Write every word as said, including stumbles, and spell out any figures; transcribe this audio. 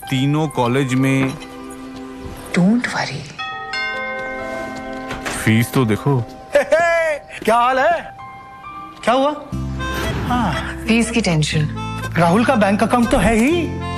तीनों कॉलेज में। Don't worry. Fees तो देखो। हे हे, क्या हाल है? क्या हुआ? फीस की टेंशन। राहुल का बैंक अकाउंट तो है ही।